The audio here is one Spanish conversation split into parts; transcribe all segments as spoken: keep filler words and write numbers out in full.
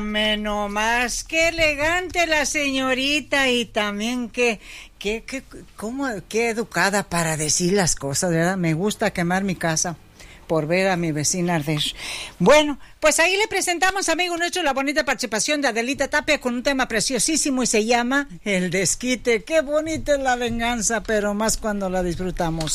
Menos más, qué elegante la señorita y también que, que, que, cómo, qué educada para decir las cosas, ¿verdad? Me gusta quemar mi casa por ver a mi vecina arder. Bueno, pues ahí le presentamos, amigo nuestro, la bonita participación de Adelita Tapia con un tema preciosísimo y se llama El Desquite. Qué bonita es la venganza, pero más cuando la disfrutamos.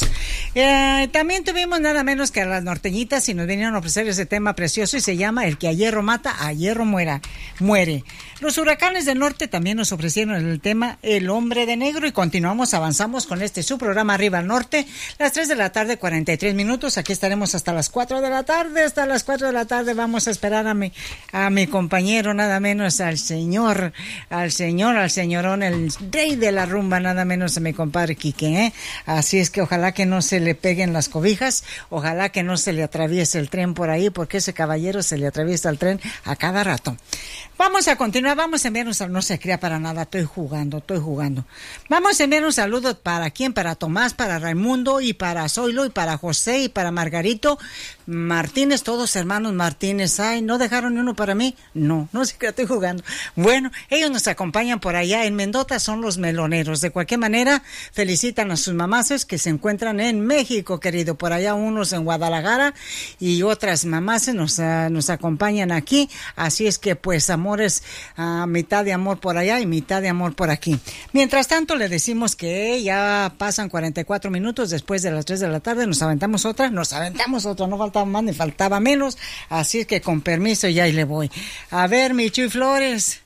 Eh, también tuvimos nada menos que a las norteñitas y nos vinieron a ofrecer ese tema precioso y se llama El que a hierro mata, a hierro muera, muere. Los Huracanes del Norte también nos ofrecieron el tema El Hombre de Negro y continuamos, avanzamos con este su programa Arriba al Norte, las tres de la tarde, cuarenta y tres minutos. Aquí estaremos hasta las cuatro de la tarde, hasta las cuatro de la tarde vamos a esperar a mi, a mi compañero, nada menos al señor, al señor, al señorón, el rey de la rumba, nada menos a mi compadre Quique, ¿eh? Así es que ojalá que no se le peguen las cobijas, ojalá que no se le atraviese el tren por ahí, porque ese caballero se le atraviesa el tren a cada rato. Vamos a continuar, vamos a enviar un saludo, no se crea para nada, estoy jugando, estoy jugando. Vamos a enviar un saludo para quién, para Tomás, para Raimundo y para Zoilo y para José y para Margarito Martínez, todos hermanos Martínez. Ay, ¿no dejaron ni uno para mí? No, no se crea, estoy jugando. Bueno, ellos nos acompañan por allá en Mendota, son los meloneros. De cualquier manera, felicitan a sus mamases que se encuentran en México, querido. Por allá unos en Guadalajara y otras mamases nos, uh, nos acompañan aquí. Así es que pues amores, uh, mitad de amor por allá y mitad de amor por aquí. Mientras tanto le decimos que ya pasan cuarenta y cuatro minutos después de las tres de la tarde, nos aventamos otra, nos aventamos otra, no faltaba más ni faltaba menos, así es que con permiso ya ahí le voy. A ver, mi Chuy Flores,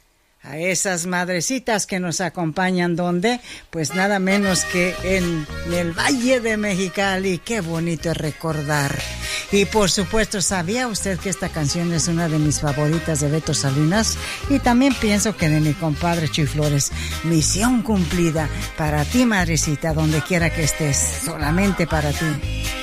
a esas madrecitas que nos acompañan, ¿dónde? Pues nada menos que en el Valle de Mexicali. Qué bonito es recordar. Y por supuesto, ¿sabía usted que esta canción es una de mis favoritas de Beto Salinas? Y también pienso que de mi compadre Chuy Flores. Misión cumplida para ti, madrecita, donde quiera que estés, solamente para ti.